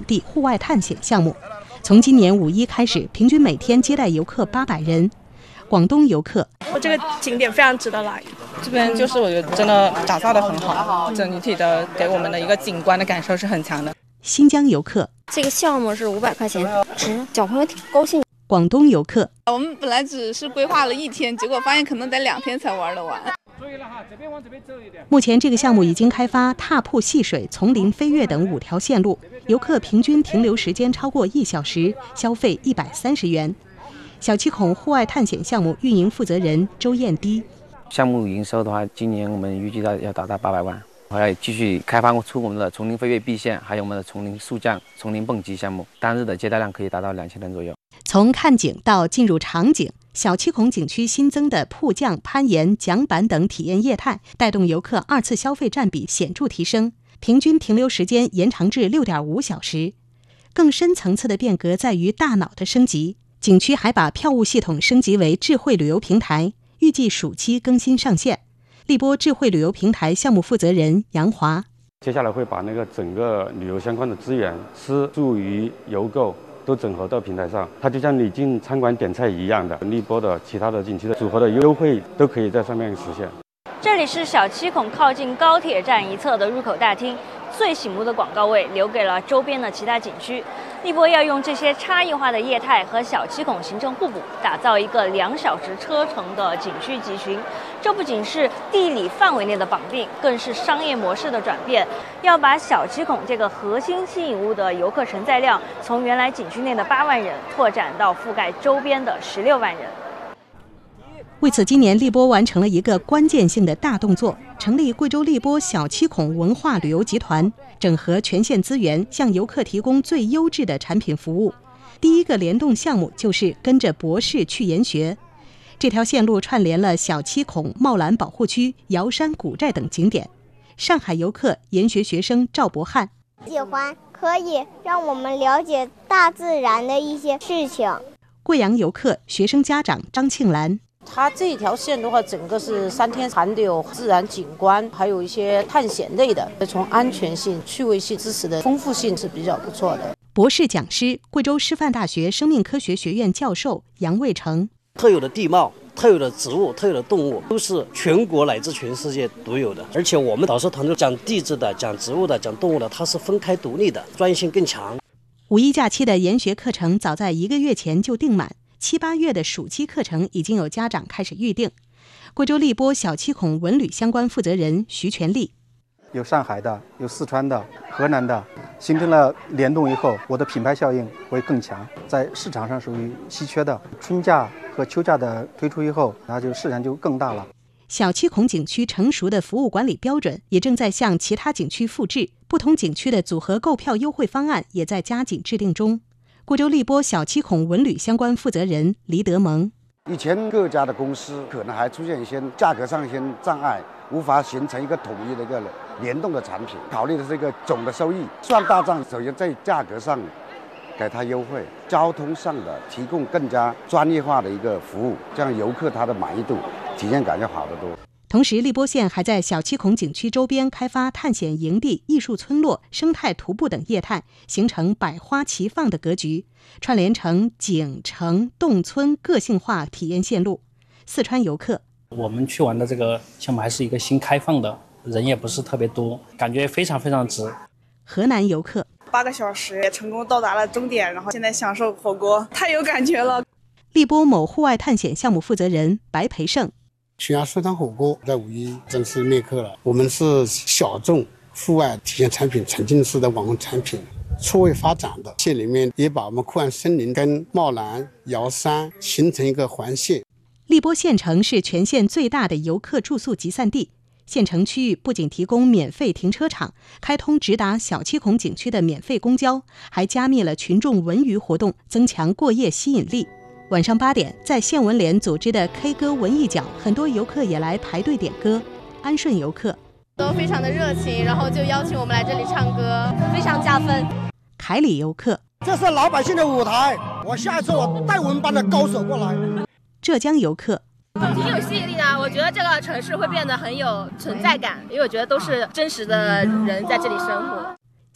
地户外探险项目，从今年5·1开始，平均每天接待游客800人。广东游客， 这个景点非常值得来。 这边就是我觉得真的打造得很好，整体的给我们的一个景观的感受是很强的。 新疆游客， 这个项目是500块钱，值，小朋友挺高兴。 广东游客， 我们本来只是规划了1天，结果发现可能得2天才玩得完。 目前这个项目已经开发踏瀑戏水、丛林飞跃等5条线路，游客平均停留时间超过1小时，消费130元。小七孔户外探险项目运营负责人周燕迪， 项目营收的话，今年我们预计要达到800万，还要继续开发出我们的丛林飞跃 B 线，还有我们的丛林速降、丛林蹦极项目，单日的接待量可以达到2000人左右。 从看景到进入场景，小七孔景区新增的瀑降、攀岩、桨板等体验业态，带动游客2次消费占比显著提升，平均停留时间延长至6.5小时。更深层次的变革在于大脑的升级。景区还把票务系统升级为智慧旅游平台，预计暑期更新上线。荔波智慧旅游平台项目负责人杨华， 接下来会把整个旅游相关的资源、吃住娱游购都整合到平台上，它就像你进餐馆点菜一样的，荔波的其他的景区的组合的优惠都可以在上面实现。 这里是小七孔靠近高铁站一侧的入口大厅，最醒目的广告位留给了周边的其他景区。荔波要用这些差异化的业态和小七孔形成互补，打造一个2小时车程的景区集群。这不仅是地理范围内的绑定，更是商业模式的转变。要把小七孔这个核心吸引物的游客承载量，从原来景区内的8万人拓展到覆盖周边的16万人。 为此，今年荔波完成了一个关键性的大动作，成立贵州荔波小七孔文化旅游集团，整合全县资源，向游客提供最优质的产品服务。第一个联动项目就是跟着博士去研学，这条线路串联了小七孔、茂兰保护区、瑶山古寨等景点。上海游客研学学生赵博汉， 喜欢可以让我们了解大自然的一些事情。 贵阳游客学生家长张庆兰， 它这条线的话，整个是3天，含的有自然景观，还有一些探险类的，从安全性、趣味性、知识的丰富性是比较不错的。 博士讲师，贵州师范大学生命科学学院教授杨卫成， 特有的地貌、特有的植物、特有的动物，都是全国乃至全世界独有的。而且我们导师团队讲地质的、讲植物的、讲动物的，它是分开独立的，专业性更强。 5·1假期的研学课程早在1个月前就订满，7、8月的暑期课程已经有家长开始预定。贵州荔波小七孔文旅相关负责人徐全利， 有上海的，有四川的，河南的，形成了联动以后，我的品牌效应会更强，在市场上属于稀缺的。春假和秋假的推出以后，那就市场就更大了。 小七孔景区成熟的服务管理标准也正在向其他景区复制，不同景区的组合购票优惠方案也在加紧制定中。贵州荔波小七孔文旅相关负责人黎德蒙， 以前各家的公司可能还出现一些价格上一些障碍，无法形成一个统一的一个联动的产品。考虑的是一个总的收益，算大账，首先在价格上给他优惠，交通上的提供更加专业化的一个服务，这样游客他的满意度、体验感要好得多。 同时，荔波县还在小七孔景区周边开发探险营地、艺术村落、生态徒步等业态，形成百花齐放的格局，串联成景、城、动村个性化体验线路。四川游客， 我们去玩的这个项目还是一个新开放的，人也不是特别多，感觉非常非常值。 河南游客 ，8个小时也成功到达了终点，然后现在享受火锅，太有感觉了。 荔波某户外探险项目负责人白培胜， 悬崖酸汤火锅在5·1正式灭课了。我们是小众户外体验产品沉浸式的网红产品，错位发展的。县里面也把我们酷岸森林跟茂兰、瑶山形成一个环线。 荔波县城是全县最大的游客住宿集散地，县城区域不仅提供免费停车场，开通直达小七孔景区的免费公交，还加密了群众文娱活动，增强过夜吸引力。晚上8点，在县文联组织的 K 歌文艺角，很多游客也来排队点歌。安顺游客都非常的热情，然后就邀请我们来这里唱歌，非常加分。 凯里游客， 这是老百姓的舞台，我下一次我带我们班的高手过来。 浙江游客， 挺有吸引力的，我觉得这个城市会变得很有存在感，因为我觉得都是真实的人在这里生活。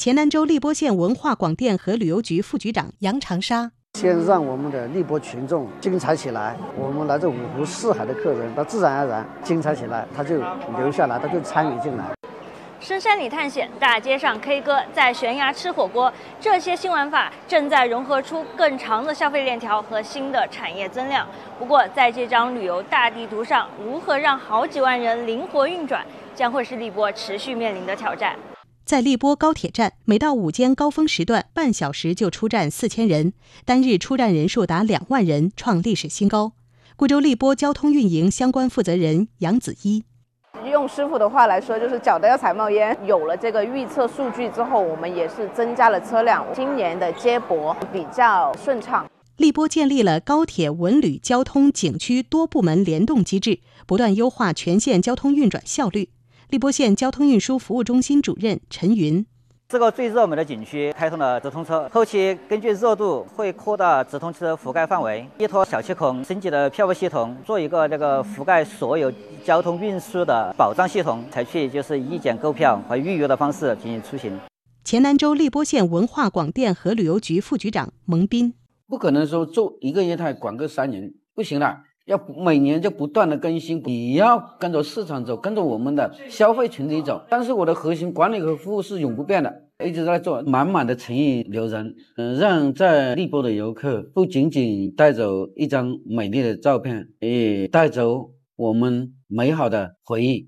黔南州荔波县文化广电和旅游局副局长杨长沙。 先让我们的荔波群众精彩起来，我们来自五湖四海的客人，他自然而然精彩起来，他就留下来，他就参与进来。 深山里探险，大街上 K 歌，在悬崖吃火锅，这些新玩法正在融合出更长的消费链条和新的产业增量。不过，在这张旅游大地图上，如何让好几万人灵活运转，将会是荔波持续面临的挑战。 在荔波高铁站，每到午间高峰时段，半小时就出站4000人，单日出站人数达2万人，创历史新高。贵州荔波交通运营相关负责人杨子一。 用师傅的话来说，就是搅得要踩冒烟。有了这个预测数据之后，我们也是增加了车辆，今年的接驳比较顺畅。 荔波建立了高铁、文旅、交通、景区多部门联动机制，不断优化全县交通运转效率。荔波县交通运输服务中心主任陈云： 这个最热门的景区开通了直通车，后期根据热度会扩大直通车覆盖范围，依托小七孔升级的票务系统，做一个覆盖所有交通运输的保障系统，采取就是一检购票和预约的方式进行出行。 黔南州荔波县文化广电和旅游局副局长蒙斌： 不可能说做一个业态管个3年，不行了。要每年就不断的更新，你要跟着市场走，跟着我们的消费群体走。但是我的核心管理和服务是永不变的，一直在做，满满的诚意留人，让在荔波的游客不仅仅带走一张美丽的照片，也带走我们美好的回忆。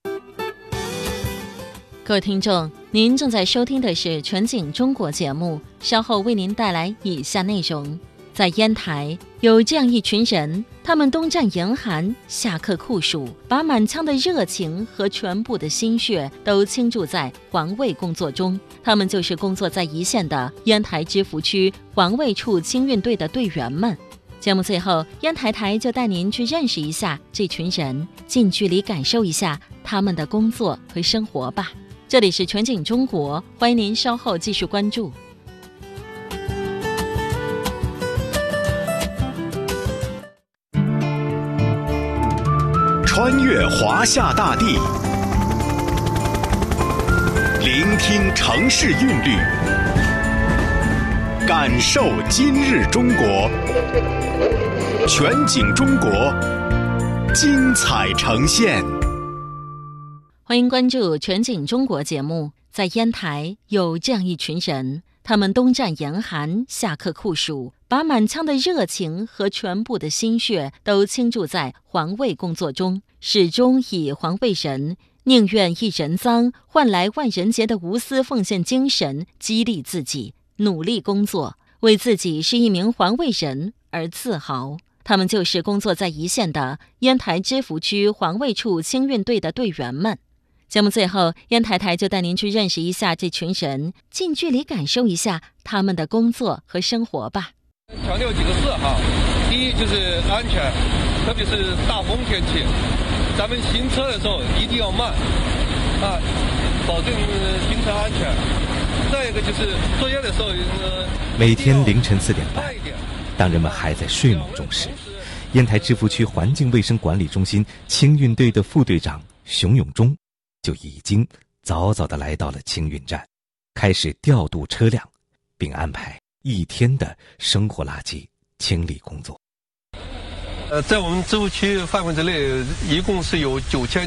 各位听众，您正在收听的是全景中国节目，稍后为您带来以下内容。在烟台有这样一群人，他们冬战严寒，夏刻酷暑，把满腔的热情和全部的心血都倾注在环卫工作中。他们就是工作在一线的烟台知府区环卫处清运队的队员们。节目最后，烟台台就带您去认识一下这群人，近距离感受一下他们的工作和生活吧。这里是全景中国，欢迎您稍后继续关注。 穿越华夏大地，聆听城市韵律，感受今日中国。全景中国，精彩呈现。 欢迎关注全景中国节目。在烟台有这样一群人，他们冬战严寒，夏刻酷暑，把满腔的热情和全部的心血都倾注在环卫工作中，始终以环卫人宁愿一人脏换来万人洁的无私奉献精神激励自己，努力工作，为自己是一名环卫人而自豪。他们就是工作在一线的烟台知府区环卫处清运队的队员们。节目最后，烟台台就带您去认识一下这群人，近距离感受一下他们的工作和生活吧。 强调几个事哈，第一就是安全，特别是大风天气，咱们行车的时候一定要慢啊，保证行车安全。再一个就是作业的时候， 每天凌晨4点半，当人们还在睡梦中时，烟台知府区环境卫生管理中心清运队的副队长熊永忠就已经早早地来到了清运站，开始调度车辆，并安排1天的生活垃圾清理工作。 在我们知府区范围之内，一共是有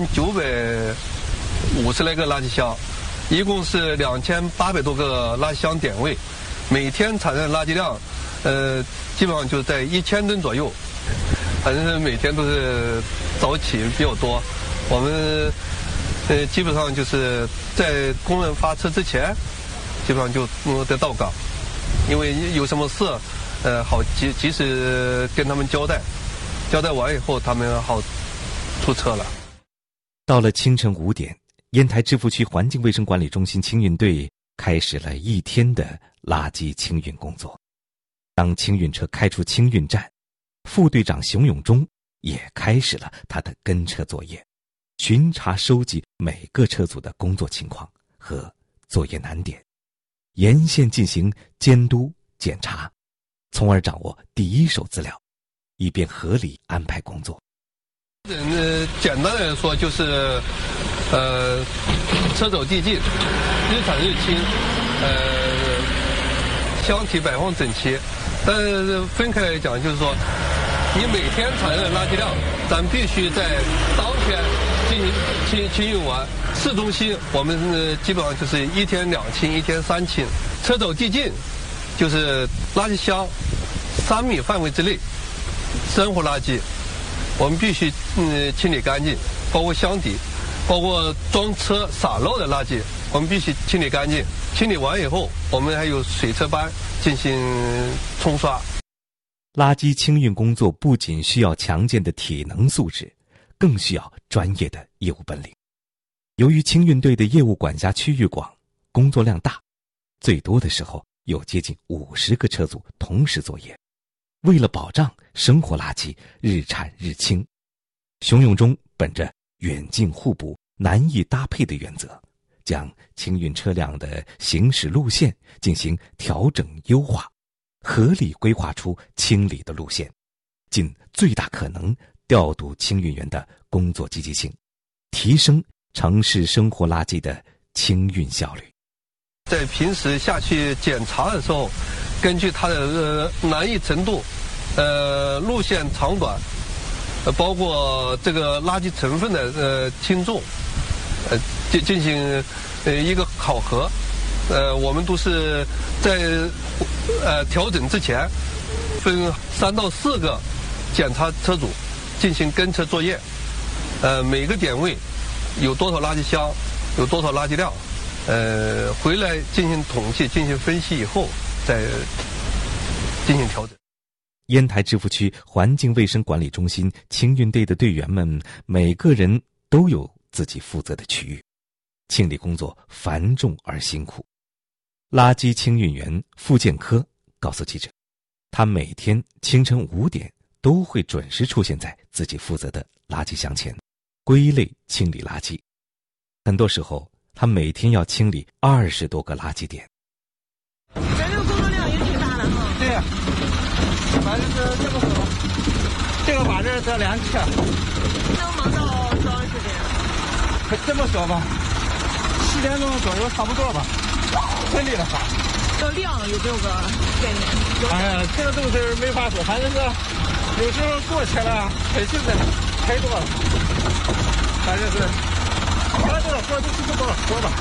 9950来个垃圾箱，一共是2800多个垃圾箱点位，每天产生垃圾量，基本上就在1000吨左右。反正每天都是早起比较多，我们基本上就是在工人发车之前，基本上就得到岗，因为有什么事，好及时跟他们交代完以后，他们好出车了。 到了清晨5点，烟台知府区环境卫生管理中心清运队开始了1天的垃圾清运工作。当清运车开出清运站，副队长熊永忠也开始了他的跟车作业，巡查收集每个车组的工作情况和作业难点，沿线进行监督检查，从而掌握第一手资料，以便合理安排工作。 简单的说就是车走地进，日产日清，箱体摆放整齐。但是分开来讲，就是说，你每天产生的垃圾量，咱必须在当天进行清运完。市中心我们基本上就是1天2清，1天3清。车走地进，就是垃圾箱3米范围之内，生活垃圾我们必须清理干净，包括箱底，包括装车洒漏的垃圾，我们必须清理干净。清理完以后，我们还有水车班进行冲刷。 垃圾清运工作不仅需要强健的体能素质，更需要专业的业务本领。由于清运队的业务管辖区域广，工作量大，最多的时候有接近50个车组同时作业。为了保障生活垃圾日产日清，熊永忠本着远近互补、难易搭配的原则，将清运车辆的行驶路线进行调整优化，合理规划出清理的路线，尽最大可能调度清运员的工作积极性，提升城市生活垃圾的清运效率。 在平时下去检查的时候，根据它的难易程度，路线长短，包括这个垃圾成分的轻重，进行一个考核。我们都是在调整之前，分3到4个检查车组进行跟车作业。每个点位有多少垃圾箱，有多少垃圾量，回来进行统计、进行分析以后，再进行调整。 烟台支付区环境卫生管理中心清运队的队员们，每个人都有自己负责的区域，清理工作繁重而辛苦。垃圾清运员付建科告诉记者，他每天清晨5点都会准时出现在自己负责的垃圾箱前，归类清理垃圾。很多时候，他每天要清理20多个垃圾点。 这个工作量也挺大的哈。对呀，反正是这么说，这个把这得2车，能忙到多长时间？这么说吧，10点钟左右差不多吧。顺利的话，这量有没有个概念？哎呀，这个都是没法说，反正是有时候过去了，很幸的太多了，反正是把这个活都是这么说吧。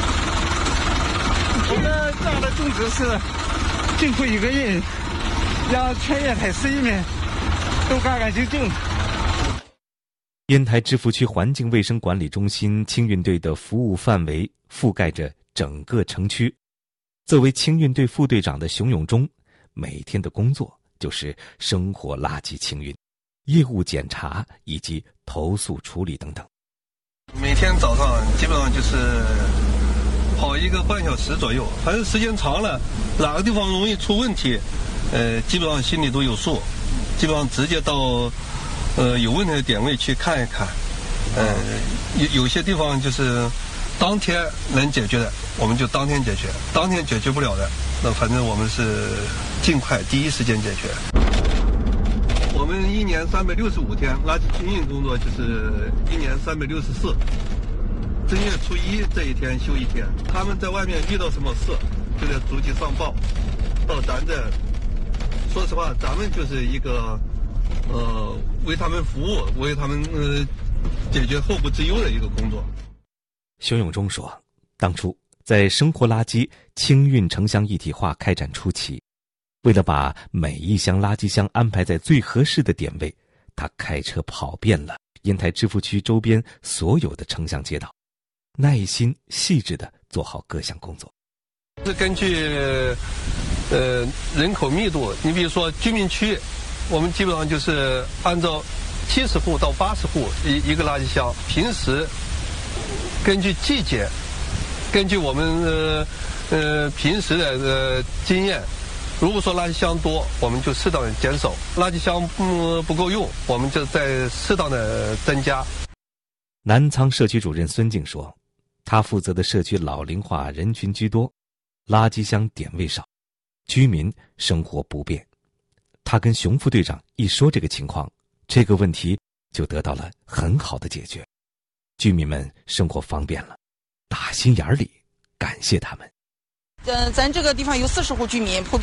我们这样的宗旨是尽出一个人，让全烟台市民都干干净净。 烟台支付区环境卫生管理中心清运队的服务范围覆盖着整个城区。作为清运队副队长的熊永忠，每天的工作就是生活垃圾清运、业务检查以及投诉处理等等。 每天早上基本上就是跑1个半小时左右，反正时间长了，哪个地方容易出问题，基本上心里都有数，基本上直接到有问题的点位去看一看。有些地方就是当天能解决的，我们就当天解决；当天解决不了的，那反正我们是尽快第一时间解决。我们1年365天，垃圾清运工作就是1年364。正月初1这一天休1天，他们在外面遇到什么事，就得逐级上报到咱这。说实话，咱们就是一个为他们服务，为他们解决后顾之忧的一个工作。 熊永忠说，当初在生活垃圾清运城乡一体化开展初期，为了把每一箱垃圾箱安排在最合适的点位，他开车跑遍了烟台支付区周边所有的城乡街道，耐心细致地做好各项工作。 是根据人口密度，你比如说居民区，我们基本上就是按照70户到80户一个垃圾箱。平时根据季节，根据我们平时的经验，如果说垃圾箱多，我们就适当的减少；垃圾箱不够用，我们就再适当的增加。 南仓社区主任孙静说，他负责的社区老龄化人群居多，垃圾箱点位少，居民生活不便。他跟熊副队长一说这个情况，这个问题就得到了很好的解决。 居民们生活方便了，打心眼里感谢他们。 咱这个地方有40户居民，普遍